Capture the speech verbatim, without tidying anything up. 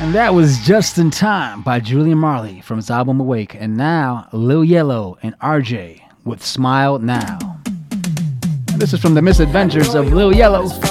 That was Just in Time by Julian Marley from his album Awake. And now, Lil Yellow and R J with Smile Now. This is from the Misadventures of Lil Yellow.